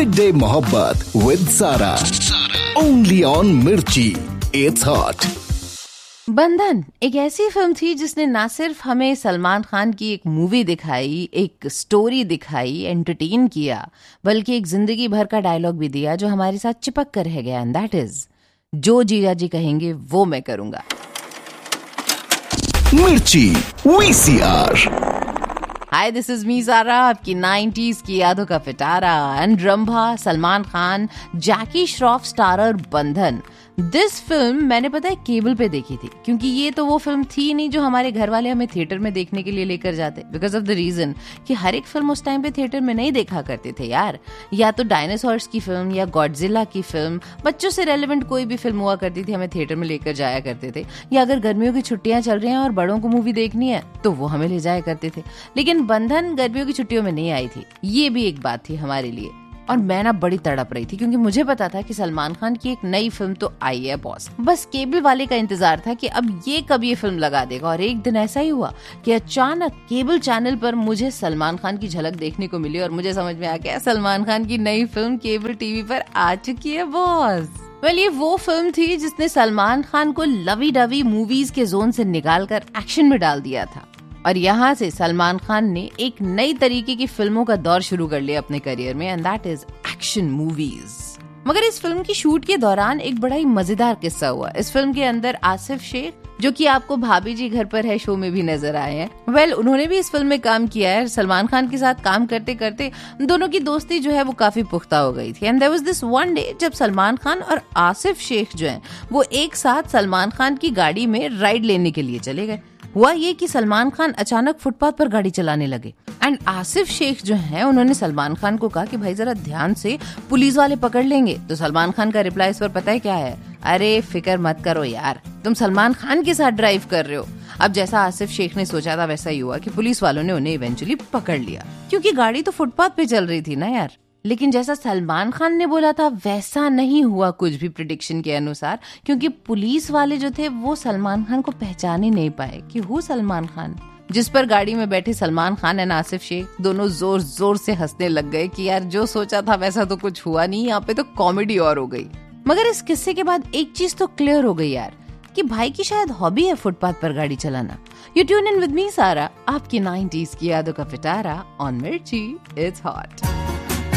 Weekday Mohabbat with Sara. Only on Mirchi. It's hot. बंधन एक ऐसी फिल्म थी जिसने ना सिर्फ हमें सलमान खान की एक मूवी दिखाई, एक स्टोरी दिखाई, एंटरटेन किया, बल्कि एक जिंदगी भर का डायलॉग भी दिया जो हमारे साथ चिपक कर रह गया, एंड दैट इज जो जीजा जी कहेंगे वो मैं करूंगा। मिर्ची VCR। Hi, this is me सारा, आपकी 90s की यादों का पिटारा। And Rambha, Salman Khan, Jackie Shroff starrer बंधन। दिस फिल्म मैंने पता है केबल पे देखी थी, क्योंकि ये तो वो फिल्म थी नहीं जो हमारे घर वाले हमें थिएटर में देखने के लिए लेकर जाते, बिकॉज ऑफ द रीजन कि हर एक फिल्म उस टाइम पे थिएटर में नहीं देखा करते थे यार। या तो डायनासोर्स की फिल्म या गॉडजिला की फिल्म, बच्चों से रेलेवेंट कोई भी फिल्म हुआ करती थी, हमें थिएटर में लेकर जाया करते थे। या अगर गर्मियों की छुट्टियां चल रही हैं और बड़ों को मूवी देखनी है तो वो हमें ले जाया करते थे। लेकिन बंधन गर्मियों की छुट्टियों में नहीं आई थी, ये भी एक बात थी हमारे लिए। और मैं ना बड़ी तड़प रही थी, क्योंकि मुझे पता था कि सलमान खान की एक नई फिल्म तो आई है बॉस। बस केबल वाले का इंतजार था कि अब ये फिल्म लगा देगा। और एक दिन ऐसा ही हुआ कि अचानक केबल चैनल पर मुझे सलमान खान की झलक देखने को मिली और मुझे समझ में आ गया सलमान खान की नई फिल्म केबल टीवी पर आ चुकी है बॉस। ये वो फिल्म थी जिसने सलमान खान को लवी डवी मूवीज के जोन से निकालकर एक्शन में डाल दिया था। और यहाँ से सलमान खान ने एक नई तरीके की फिल्मों का दौर शुरू कर लिया अपने करियर में, and that is action movies. मगर इस फिल्म की शूट के दौरान एक बड़ा ही मजेदार किस्सा हुआ। इस फिल्म के अंदर आसिफ शेख, जो कि आपको भाभी जी घर पर है शो में भी नजर आए हैं, उन्होंने भी इस फिल्म में काम किया है। सलमान खान के साथ काम करते करते दोनों की दोस्ती जो है वो काफी पुख्ता हो गई थी। And there was this one day जब सलमान खान और आसिफ शेख जो है वो एक साथ सलमान खान की गाड़ी में राइड लेने के लिए चले गए। हुआ ये कि सलमान खान अचानक फुटपाथ पर गाड़ी चलाने लगे, एंड आसिफ शेख जो हैं उन्होंने सलमान खान को कहा कि भाई जरा ध्यान से, पुलिस वाले पकड़ लेंगे। तो सलमान खान का रिप्लाई इस पर पता है क्या है? अरे फिक्र मत करो यार, तुम सलमान खान के साथ ड्राइव कर रहे हो। अब जैसा आसिफ शेख ने सोचा था वैसा ही हुआ कि पुलिस वालों ने उन्हें इवेंचुअली पकड़ लिया, क्योंकि गाड़ी तो फुटपाथ पे चल रही थी ना यार। लेकिन जैसा सलमान खान ने बोला था वैसा नहीं हुआ कुछ भी प्रेडिक्शन के अनुसार, क्योंकि पुलिस वाले जो थे वो सलमान खान को पहचान ही नहीं पाए कि वो सलमान खान। जिस पर गाड़ी में बैठे सलमान खान एंड आसिफ शेख दोनों जोर जोर से हंसने लग गए कि यार जो सोचा था वैसा तो कुछ हुआ नहीं, यहाँ पे तो कॉमेडी और हो गई। मगर इस किस्से के बाद एक चीज तो क्लियर हो गई यार, कि भाई की शायद हॉबी है फुटपाथ पर गाड़ी चलाना। You tune in with me सारा, आपकी 90s की यादों का पिटारा ऑन मिर्ची। It's hot.